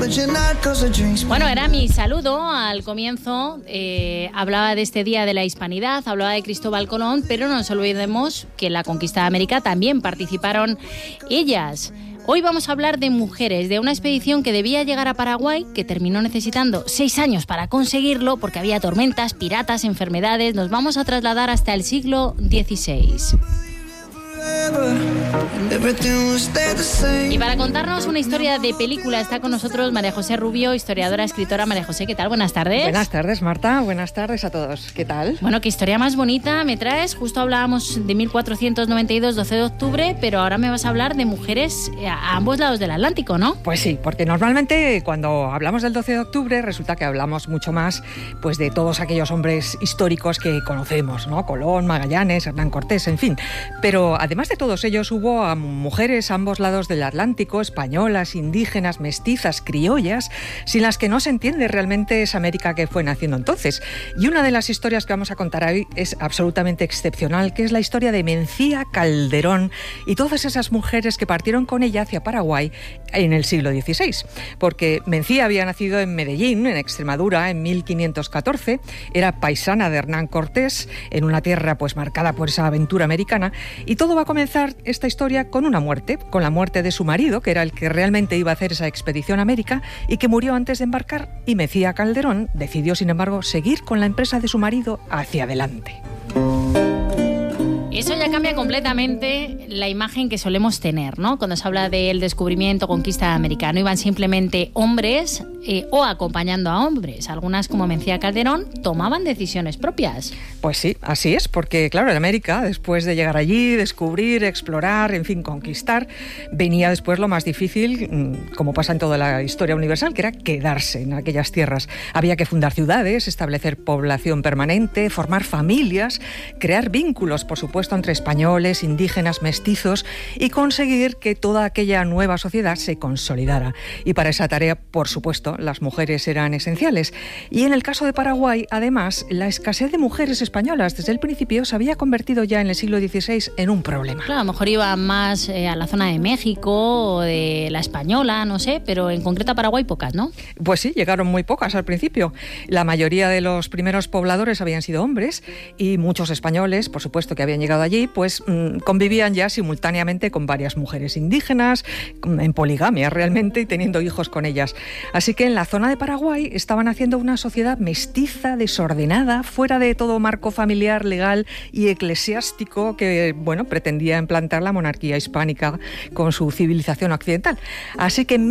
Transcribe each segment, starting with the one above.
Bueno, era mi saludo al comienzo. Hablaba de este Día de la Hispanidad, hablaba de Cristóbal Colón, pero no nos olvidemos que en la conquista de América también participaron ellas. Hoy vamos a hablar de mujeres, de una expedición que debía llegar a Paraguay, que terminó necesitando 6 años para conseguirlo, porque había tormentas, piratas, enfermedades. Nos vamos a trasladar hasta el siglo XVI. Y para contarnos una historia de película está con nosotros María José Rubio, historiadora, escritora. María José, ¿qué tal? Buenas tardes. Buenas tardes, Marta. Buenas tardes a todos. ¿Qué tal? Bueno, qué historia más bonita me traes. Justo hablábamos de 1492, 12 de octubre, pero ahora me vas a hablar de mujeres a ambos lados del Atlántico, ¿no? Pues sí, porque normalmente cuando hablamos del 12 de octubre resulta que hablamos mucho más pues de todos aquellos hombres históricos que conocemos, ¿no? Colón, Magallanes, Hernán Cortés, en fin. Pero además de todos ellos hubo a mujeres a ambos lados del Atlántico, españolas, indígenas, mestizas, criollas, sin las que no se entiende realmente esa América que fue naciendo entonces. Y una de las historias que vamos a contar hoy es absolutamente excepcional, que es la historia de Mencía Calderón y todas esas mujeres que partieron con ella hacia Paraguay en el siglo XVI. Porque Mencía había nacido en Medellín, en Extremadura, en 1514, era paisana de Hernán Cortés, en una tierra pues marcada por esa aventura americana, y todo va a comenzar esta historia con una muerte, con la muerte de su marido, que era el que realmente iba a hacer esa expedición a América y que murió antes de embarcar, y Mencía Calderón decidió, sin embargo, seguir con la empresa de su marido hacia adelante. Eso ya cambia completamente la imagen que solemos tener, ¿no? Cuando se habla del descubrimiento, conquista americano, iban simplemente hombres o acompañando a hombres. Algunas, como Mencía Calderón, tomaban decisiones propias. Pues sí, así es, porque claro, en América, después de llegar allí, descubrir, explorar, en fin, conquistar, venía después lo más difícil, como pasa en toda la historia universal, que era quedarse en aquellas tierras. Había que fundar ciudades, establecer población permanente, formar familias, crear vínculos, por supuesto, entre españoles, indígenas, mestizos, y conseguir que toda aquella nueva sociedad se consolidara. Y para esa tarea, por supuesto, las mujeres eran esenciales. Y en el caso de Paraguay, además, la escasez de mujeres españolas desde el principio se había convertido ya en el siglo XVI en un problema. Claro, a lo mejor iban más a la zona de México o de la Española, no sé, pero en concreto a Paraguay pocas, ¿no? Pues sí, llegaron muy pocas al principio. La mayoría de los primeros pobladores habían sido hombres y muchos españoles, por supuesto, que habían llegado allí, pues convivían ya simultáneamente con varias mujeres indígenas, en poligamia realmente, y teniendo hijos con ellas. Así que en la zona de Paraguay estaban haciendo una sociedad mestiza, desordenada, fuera de todo marco familiar, legal y eclesiástico que, bueno, pretendía implantar la monarquía hispánica con su civilización occidental. Así que en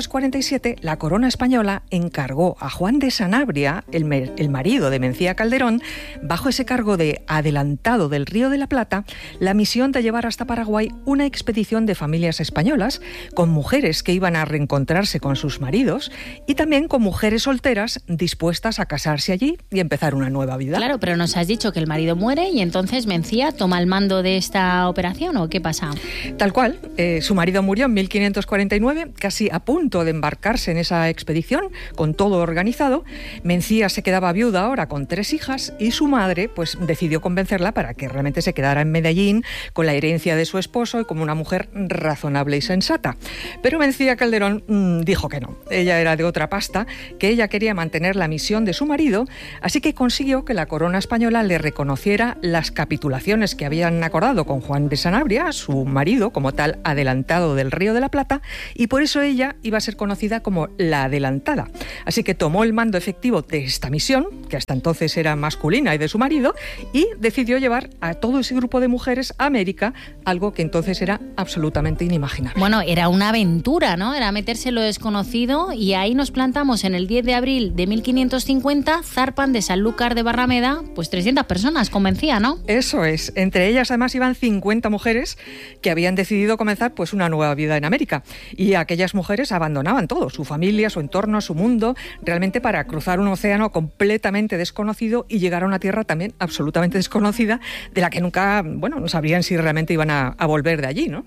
1547 la corona española encargó a Juan de Sanabria, el marido de Mencía Calderón, bajo ese cargo de adelantado del Río de la Plata, la misión de llevar hasta Paraguay una expedición de familias españolas con mujeres que iban a reencontrarse con sus maridos y también con mujeres solteras dispuestas a casarse allí y empezar una nueva vida. Claro, pero nos has dicho que el marido muere y entonces Mencía toma el mando de esta operación, ¿o qué pasa? Tal cual, su marido murió en 1549, casi a punto de embarcarse en esa expedición, con todo organizado. Mencía se quedaba viuda ahora con 3 hijas y su madre pues decidió convencerla para que realmente se quedara en Medellín con la herencia de su esposo y como una mujer razonable y sensata. Pero Mencía Calderón dijo que no. Ella era de otra pasta, que ella quería mantener la misión de su marido, así que consiguió que la corona española le reconociera las capitulaciones que habían acordado con Juan de Sanabria, su marido, como tal adelantado del Río de la Plata, y por eso ella iba a ser conocida como la adelantada. Así que tomó el mando efectivo de esta misión, que hasta entonces era masculina y de su marido, y decidió llevar a todo ese grupo de mujeres a América, algo que entonces era absolutamente inimaginable. Bueno, era una aventura, ¿no? Era meterse en lo desconocido y ahí nos plantamos en el 10 de abril de 1550, zarpan de Sanlúcar de Barrameda, pues 300 personas, convencía, ¿no? Eso es. Entre ellas además iban 50 mujeres que habían decidido comenzar pues una nueva vida en América. Y aquellas mujeres abandonaban todo, su familia, su entorno, su mundo, realmente para cruzar un océano completamente desconocido y llegar a una tierra también absolutamente desconocida, de la que nunca, bueno, no sabrían si realmente iban a volver de allí, ¿no?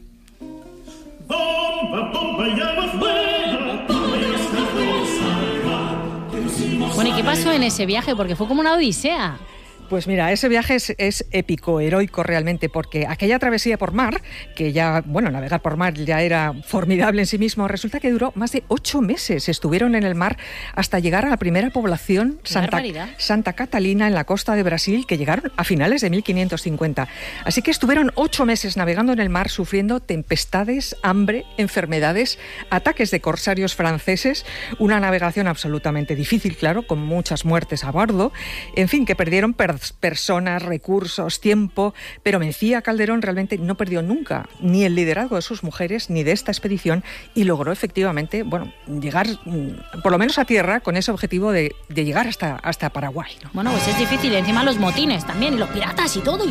Bueno, ¿y qué pasó en ese viaje? Porque fue como una odisea. Pues mira, ese viaje es épico, heroico realmente, porque aquella travesía por mar, que ya, bueno, navegar por mar ya era formidable en sí mismo, resulta que duró más de 8 meses. Estuvieron en el mar hasta llegar a la primera población, Santa Catalina, en la costa de Brasil, que llegaron a finales de 1550. Así que estuvieron 8 meses navegando en el mar, sufriendo tempestades, hambre, enfermedades, ataques de corsarios franceses, una navegación absolutamente difícil, claro, con muchas muertes a bordo, en fin, que perdieron personas, recursos, tiempo, pero Mencía Calderón realmente no perdió nunca ni el liderazgo de sus mujeres ni de esta expedición y logró efectivamente, bueno, llegar por lo menos a tierra con ese objetivo de llegar hasta Paraguay, ¿no? Bueno, pues es difícil, y encima los motines también, y los piratas y todo.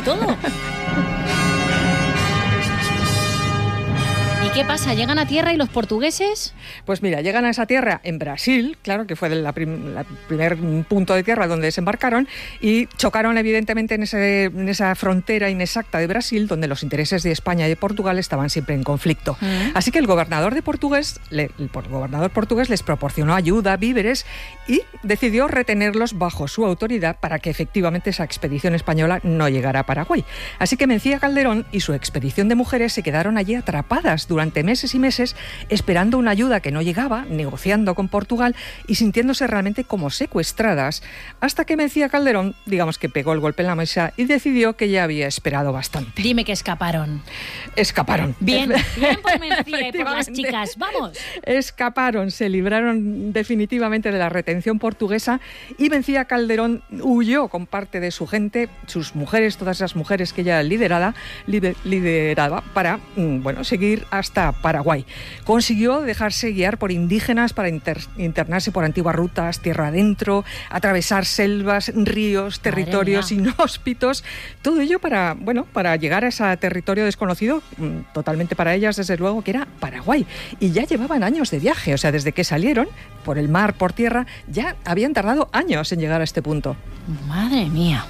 ¿Y qué pasa? ¿Llegan a tierra y los portugueses? Pues mira, llegan a esa tierra en Brasil, claro, que fue el primer punto de tierra donde desembarcaron, y chocaron evidentemente en esa frontera inexacta de Brasil, donde los intereses de España y de Portugal estaban siempre en conflicto. Así que el gobernador portugués les proporcionó ayuda, víveres, y decidió retenerlos bajo su autoridad para que efectivamente esa expedición española no llegara a Paraguay. Así que Mencía Calderón y su expedición de mujeres se quedaron allí atrapadas durante meses y meses, esperando una ayuda que no llegaba, negociando con Portugal y sintiéndose realmente como secuestradas, hasta que Mencía Calderón, digamos que pegó el golpe en la mesa y decidió que ya había esperado bastante. Dime que escaparon. Escaparon. Bien por Mencía y por las chicas, ¡vamos! Escaparon, se libraron definitivamente de la retención portuguesa, y Mencía Calderón huyó con parte de su gente, sus mujeres, todas esas mujeres que ella lideraba para, seguir hasta Paraguay. Consiguió dejarse guiar por indígenas para internarse por antiguas rutas, tierra adentro, atravesar selvas, ríos, territorios inhóspitos, todo ello para llegar a ese territorio desconocido, totalmente para ellas, desde luego, que era Paraguay. Y ya llevaban años de viaje, o sea, desde que salieron por el mar, por tierra, ya habían tardado años en llegar a este punto. Madre mía.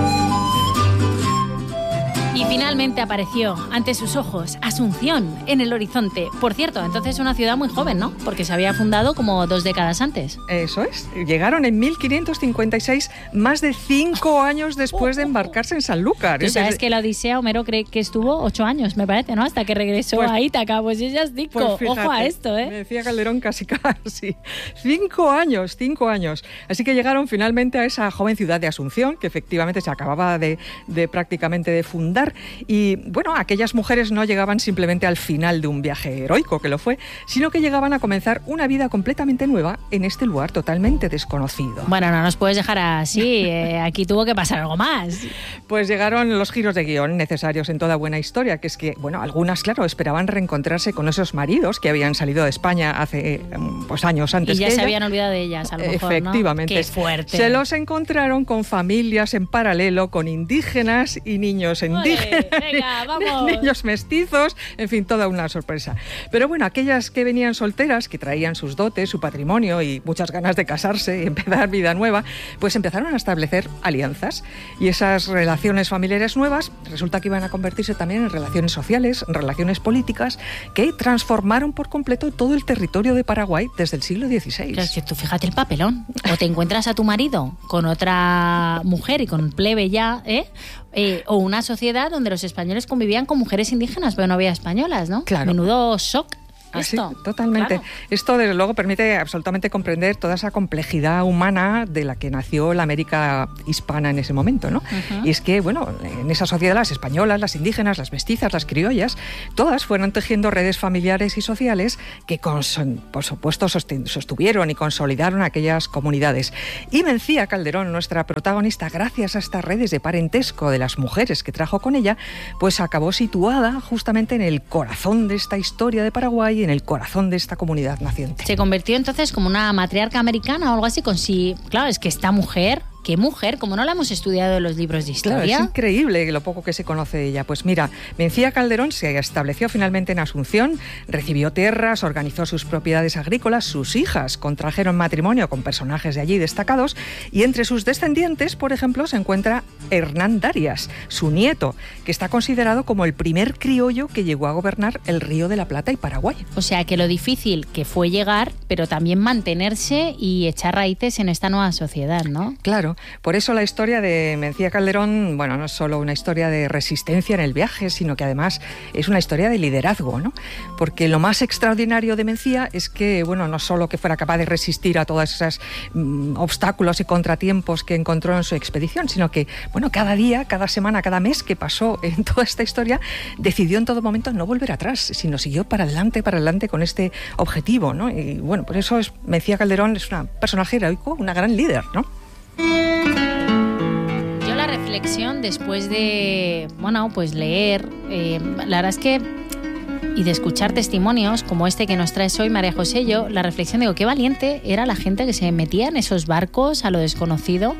Y finalmente apareció ante sus ojos Asunción en el horizonte. Por cierto, entonces una ciudad muy joven, ¿no? Porque se había fundado como 2 décadas antes. Eso es. Llegaron en 1556, más de 5 años después de embarcarse en Sanlúcar. Tú sabes que la Odisea, Homero cree que estuvo 8 años, me parece, ¿no? Hasta que regresó a Ítaca. Pues ella es 5. Pues fíjate, ojo a esto, ¿eh? Me decía Calderón casi. 5 años. Así que llegaron finalmente a esa joven ciudad de Asunción, que efectivamente se acababa de prácticamente de fundar. Y bueno, aquellas mujeres no llegaban simplemente al final de un viaje heroico, que lo fue, sino que llegaban a comenzar una vida completamente nueva en este lugar totalmente desconocido. Bueno, no nos puedes dejar así, aquí tuvo que pasar algo más. Pues llegaron los giros de guión necesarios en toda buena historia, que es que, bueno, algunas, claro, esperaban reencontrarse con esos maridos que habían salido de España hace años antes. Y ya se habían olvidado de ellas, a lo mejor, efectivamente, ¿no? Qué fuerte. Se los encontraron con familias en paralelo, con indígenas y niños indígenas. Venga, vamos. Niños mestizos, en fin, toda una sorpresa. Pero bueno, aquellas que venían solteras, que traían sus dotes, su patrimonio y muchas ganas de casarse y empezar vida nueva, pues empezaron a establecer alianzas. Y esas relaciones familiares nuevas resulta que iban a convertirse también en relaciones sociales, en relaciones políticas, que transformaron por completo todo el territorio de Paraguay desde el siglo XVI. Claro, es que tú fíjate el papelón. O te encuentras a tu marido con otra mujer y con plebe ya, o una sociedad donde los españoles convivían con mujeres indígenas, pero no había españolas, ¿no? Claro. Menudo shock. Así, totalmente. Claro. Esto, desde luego, permite absolutamente comprender toda esa complejidad humana de la que nació la América hispana en ese momento, ¿no? Uh-huh. Y es que, bueno, en esa sociedad las españolas, las indígenas, las mestizas, las criollas, todas fueron tejiendo redes familiares y sociales que, por supuesto, sostuvieron y consolidaron aquellas comunidades. Y Mencía Calderón, nuestra protagonista, gracias a estas redes de parentesco de las mujeres que trajo con ella, pues acabó situada justamente en el corazón de esta historia de Paraguay, en el corazón de esta comunidad naciente. Se convirtió entonces como una matriarca americana o algo así, claro, es que esta mujer... ¿Qué mujer? Como no la hemos estudiado en los libros de historia. Claro, es increíble lo poco que se conoce de ella. Pues mira, Mencía Calderón se estableció finalmente en Asunción, recibió tierras, organizó sus propiedades agrícolas, sus hijas contrajeron matrimonio con personajes de allí destacados, y entre sus descendientes, por ejemplo, se encuentra Hernán Darias, su nieto, que está considerado como el primer criollo que llegó a gobernar el Río de la Plata y Paraguay. O sea, que lo difícil que fue llegar, pero también mantenerse y echar raíces en esta nueva sociedad, ¿no? Claro. Claro, por eso la historia de Mencía Calderón, bueno, no es solo una historia de resistencia en el viaje, sino que además es una historia de liderazgo, ¿no? Porque lo más extraordinario de Mencía es que, bueno, no solo que fuera capaz de resistir a todos esos obstáculos y contratiempos que encontró en su expedición, sino que, bueno, cada día, cada semana, cada mes que pasó en toda esta historia, decidió en todo momento no volver atrás, sino siguió para adelante con este objetivo, ¿no? Y bueno, por eso Mencía Calderón es un personaje heroico, una gran líder, ¿no? Yo la reflexión después de, bueno, pues leer, la verdad es que, y de escuchar testimonios como este que nos traes hoy, María José, yo la reflexión digo, qué valiente era la gente que se metía en esos barcos a lo desconocido,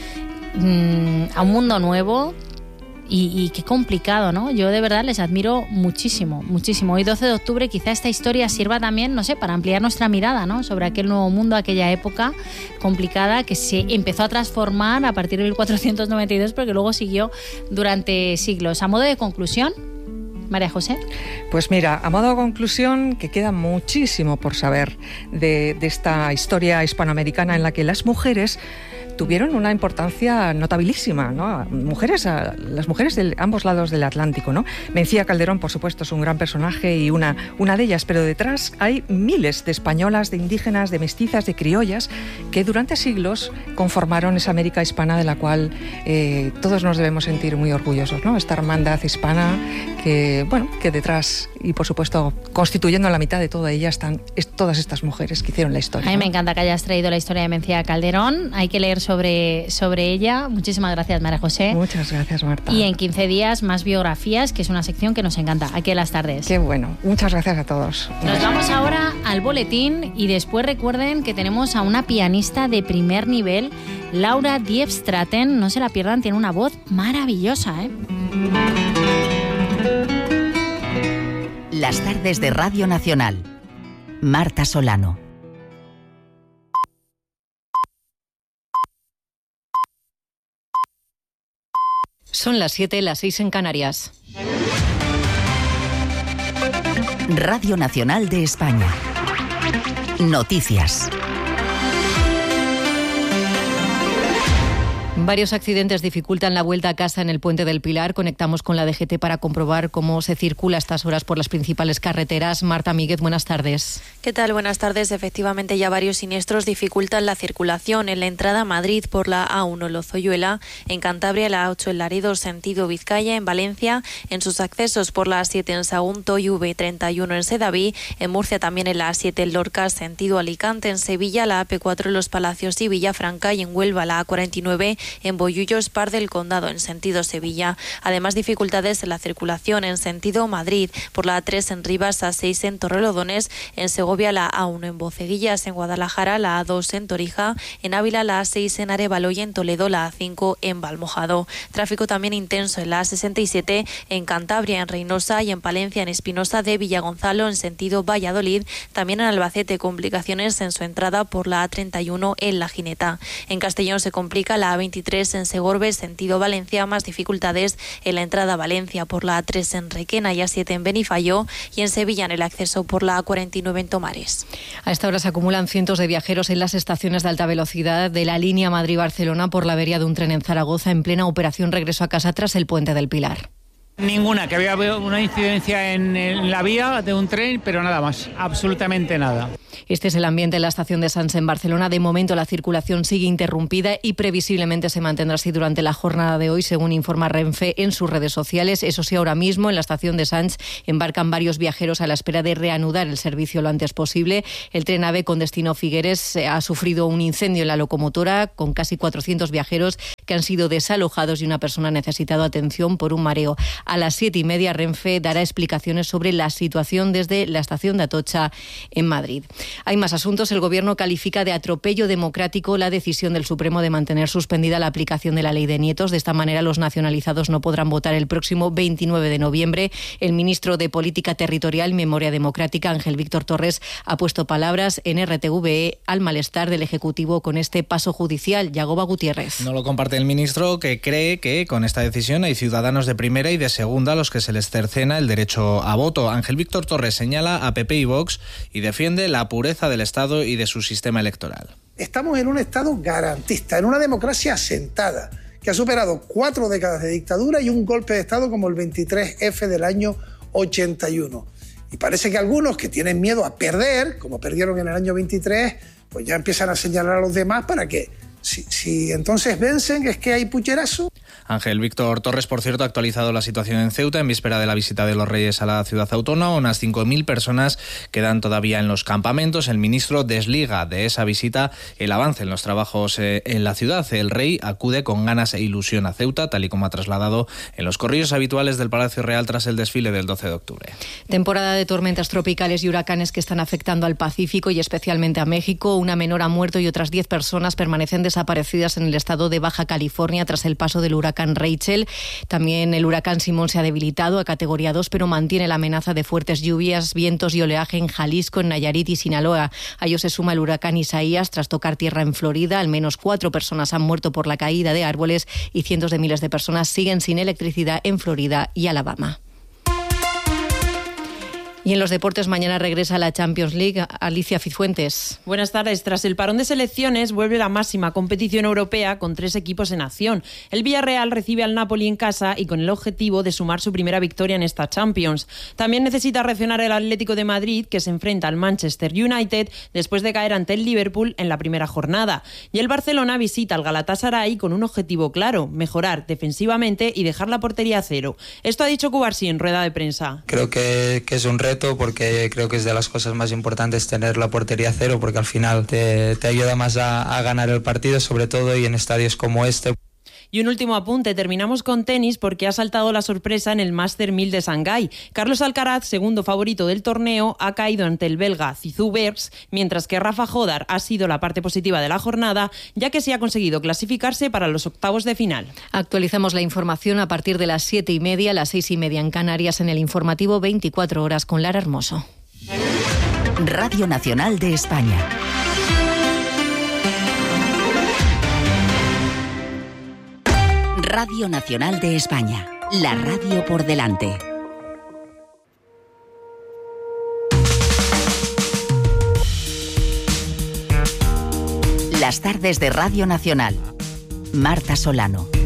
a un mundo nuevo. Y qué complicado, ¿no? Yo de verdad les admiro muchísimo, muchísimo. Hoy 12 de octubre quizá esta historia sirva también, no sé, para ampliar nuestra mirada, ¿no? Sobre aquel nuevo mundo, aquella época complicada que se empezó a transformar a partir de 1492, porque luego siguió durante siglos. A modo de conclusión, María José. Pues mira, a modo de conclusión, que queda muchísimo por saber de esta historia hispanoamericana en la que las mujeres tuvieron una importancia notabilísima, ¿no? Las mujeres de ambos lados del Atlántico, ¿no? Mencía Calderón, por supuesto, es un gran personaje y una de ellas, pero detrás hay miles de españolas, de indígenas, de mestizas, de criollas, que durante siglos conformaron esa América hispana de la cual todos nos debemos sentir muy orgullosos, ¿no? Esta hermandad hispana que detrás y, por supuesto, constituyendo la mitad de toda ella están todas estas mujeres que hicieron la historia. A mí me encanta que hayas traído la historia de Mencía Calderón. Hay que leer sobre ella. Muchísimas gracias, María José. Muchas gracias, Marta. Y en 15 días más biografías, que es una sección que nos encanta, aquí en Las Tardes. Qué bueno. Muchas gracias a todos. Nos vamos ahora al boletín y después recuerden que tenemos a una pianista de primer nivel, Laura Diepstraten. No se la pierdan, tiene una voz maravillosa, ¿eh? Las Tardes de Radio Nacional. Marta Solano. Son las 7, las 6 en Canarias. Radio Nacional de España. Noticias. Varios accidentes dificultan la vuelta a casa en el Puente del Pilar. Conectamos con la DGT para comprobar cómo se circula a estas horas por las principales carreteras. Marta Míguez, buenas tardes. ¿Qué tal? Buenas tardes. Efectivamente, ya varios siniestros dificultan la circulación en la entrada a Madrid por la A1 Lozoyuela, en Cantabria la A8 en Laredo, sentido Vizcaya, en Valencia, en sus accesos por la A7 en Sagunto y V31 en Sedaví, en Murcia también en la A7 en Lorca, sentido Alicante, en Sevilla la AP4 en Los Palacios y Villafranca, y en Huelva la A49 en Bollullos, Par del Condado, en sentido Sevilla. Además, dificultades en la circulación en sentido Madrid, por la A3 en Rivas, A6 en Torrelodones, en Segovia la A1 en Boceguillas, en Guadalajara la A2 en Torija, en Ávila la A6 en Arévalo y en Toledo la A5 en Valmojado. Tráfico también intenso en la A67 en Cantabria, en Reynosa, y en Palencia, en Espinosa de Villagonzalo, en sentido Valladolid. También en Albacete, complicaciones en su entrada por la A31 en La Gineta. En Castellón se complica la A23 en Segorbe, sentido Valencia, más dificultades en la entrada a Valencia por la A3 en Requena y A7 en Benifayó, y en Sevilla en el acceso por la A49 en Tomares. A esta hora se acumulan cientos de viajeros en las estaciones de alta velocidad de la línea Madrid-Barcelona por la avería de un tren en Zaragoza en plena operación regreso a casa tras el Puente del Pilar. Ninguna, que había una incidencia en la vía de un tren, pero nada más, absolutamente nada. Este es el ambiente en la estación de Sants en Barcelona. De momento la circulación sigue interrumpida y previsiblemente se mantendrá así durante la jornada de hoy, según informa Renfe en sus redes sociales. Eso sí, ahora mismo en la estación de Sants embarcan varios viajeros a la espera de reanudar el servicio lo antes posible. El tren AVE con destino Figueres ha sufrido un incendio en la locomotora con casi 400 viajeros que han sido desalojados y una persona ha necesitado atención por un mareo. A las 7:30 Renfe dará explicaciones sobre la situación desde la estación de Atocha en Madrid. Hay más asuntos. El Gobierno califica de atropello democrático la decisión del Supremo de mantener suspendida la aplicación de la ley de nietos. De esta manera, los nacionalizados no podrán votar el próximo 29 de noviembre. El ministro de Política Territorial y Memoria Democrática, Ángel Víctor Torres, ha puesto palabras en RTVE al malestar del Ejecutivo con este paso judicial. Yagoba Gutiérrez. No lo comparte el ministro, que cree que con esta decisión hay ciudadanos de primera y de segunda a los que se les cercena el derecho a voto. Ángel Víctor Torres señala a PP y Vox y defiende la pureza del Estado y de su sistema electoral. Estamos en un Estado garantista, en una democracia asentada, que ha superado 4 décadas de dictadura y un golpe de Estado como el 23F del año 81. Y parece que algunos que tienen miedo a perder, como perdieron en el año 23, pues ya empiezan a señalar a los demás para que, si entonces vencen, es que hay pucherazo. Ángel Víctor Torres, por cierto, ha actualizado la situación en Ceuta en víspera de la visita de los Reyes a la ciudad autónoma. Unas 5.000 personas quedan todavía en los campamentos. El ministro desliga de esa visita el avance en los trabajos en la ciudad. El rey acude con ganas e ilusión a Ceuta, tal y como ha trasladado en los corrillos habituales del Palacio Real tras el desfile del 12 de octubre. Temporada de tormentas tropicales y huracanes que están afectando al Pacífico y especialmente a México. Una menor ha muerto y otras 10 personas permanecen desaparecidas en el estado de Baja California tras el paso del huracán Rachel. También el huracán Simón se ha debilitado a categoría 2, pero mantiene la amenaza de fuertes lluvias, vientos y oleaje en Jalisco, en Nayarit y Sinaloa. A ello se suma el huracán Isaías tras tocar tierra en Florida. Al menos 4 personas han muerto por la caída de árboles y cientos de miles de personas siguen sin electricidad en Florida y Alabama. Y en los deportes, mañana regresa a la Champions League. Alicia Cifuentes. Buenas tardes. Tras el parón de selecciones, vuelve la máxima competición europea con 3 equipos en acción. El Villarreal recibe al Napoli en casa y con el objetivo de sumar su primera victoria en esta Champions. También necesita reaccionar el Atlético de Madrid, que se enfrenta al Manchester United después de caer ante el Liverpool en la primera jornada. Y el Barcelona visita al Galatasaray con un objetivo claro: mejorar defensivamente y dejar la portería a cero. Esto ha dicho Cubarsí en rueda de prensa. Creo que es un reto, porque creo que es de las cosas más importantes tener la portería a cero, porque al final te ayuda más a ganar el partido, sobre todo y en estadios como este. Y un último apunte, terminamos con tenis porque ha saltado la sorpresa en el Master 1000 de Shanghái. Carlos Alcaraz, segundo favorito del torneo, ha caído ante el belga Zizou Bergs, mientras que Rafa Jodar ha sido la parte positiva de la jornada, ya que sí ha conseguido clasificarse para los octavos de final. Actualizamos la información a partir de las 7:30, las 6:30 en Canarias, en el informativo 24 horas con Lara Hermoso. Radio Nacional de España. Radio Nacional de España, la radio por delante. Las tardes de Radio Nacional. Marta Solano.